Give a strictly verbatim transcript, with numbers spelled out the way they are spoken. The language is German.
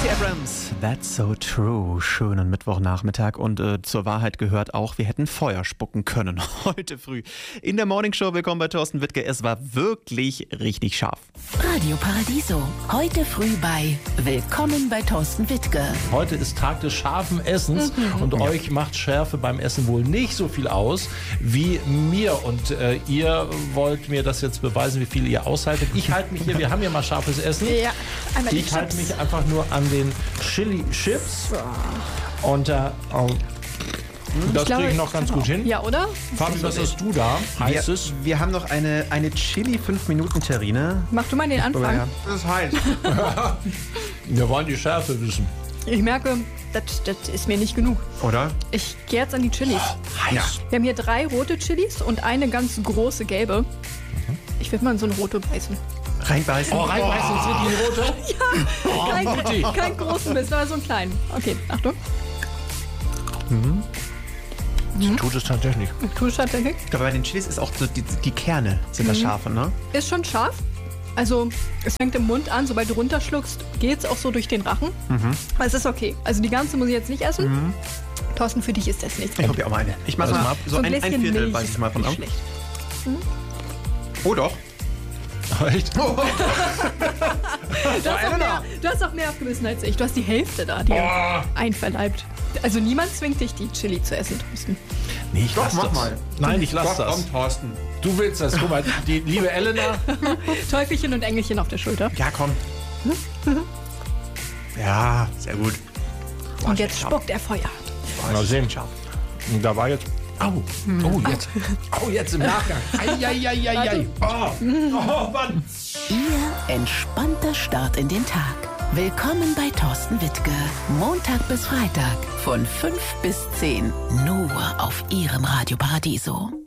Stacey Abrams, that's so true. Schönen Mittwochnachmittag und äh, zur Wahrheit gehört auch, wir hätten Feuer spucken können heute früh. In der Morningshow, willkommen bei Thorsten Wittke. Es war wirklich richtig scharf. Radio Paradiso, heute früh bei Willkommen bei Thorsten Wittke. Heute ist Tag des scharfen Essens mhm. und ja. euch macht Schärfe beim Essen wohl nicht so viel aus wie mir. Und äh, ihr wollt mir das jetzt beweisen, wie viel ihr aushaltet. Ich halte mich hier, wir haben hier mal scharfes Essen. Ja, einmal die ich halte mich einfach nur an den Chili-Chips. Und äh, oh, das kriege ich noch ganz gut hin. Ja, oder? Fabi, was hast du da? Heißt wir, es? Wir haben noch eine, eine Chili fünf Minuten Terrine. Mach du mal den Anfang. Ja. Das ist heiß. Wir wollen die Schärfe wissen. Ich merke, das, das ist mir nicht genug. Oder? Ich gehe jetzt an die Chilis. Oh, ja. Wir haben hier drei rote Chilis und eine ganz große gelbe. Ich würde mal in so eine rote beißen. Reinbeißen. Oh, reinbeißen, oh. Sind die rote? Ja, oh, kein, kein großen Biss, aber so einen kleinen. Okay, Achtung. Mhm. Mhm. Tut es tatsächlich. Tut es tatsächlich. Ich glaube, bei den Chilis ist auch so, die, die Kerne sind das mhm. scharfe, ne? Ist schon scharf. Also, es fängt im Mund an, sobald du runterschluckst, geht es auch so durch den Rachen. Mhm. Aber es ist okay. Also, die ganze muss ich jetzt nicht essen. Mhm. Thorsten, für dich ist das nichts. Ich probiere auch mal eine. Ich mache also mal so, so ein, ein Viertel, Milch weiß ich mal von nicht ab. schlecht. Mhm. Oh, doch. Echt? Oh. du, hast auch mehr, du hast auch mehr abgebissen als ich. Du hast die Hälfte da dir oh. einverleibt. Also niemand zwingt dich, die Chili zu essen, Thorsten. Nee, ich Doch, lass mach das. mal. Nein, ich lass Doch, das. Komm, Thorsten. Du willst das. Guck mal, die liebe Elena. Teufelchen und Engelchen auf der Schulter. Ja, komm. Ja, sehr gut. Boah, und jetzt spuckt er Feuer. Boah, mal sehen. Da war jetzt... Au. Oh, jetzt. Oh, jetzt im Nachgang. Eieieiei. Oh. Oh, Mann. Ihr entspannter Start in den Tag. Willkommen bei Thorsten Wittke. Montag bis Freitag von fünf bis zehn. Nur auf Ihrem Radio Paradiso.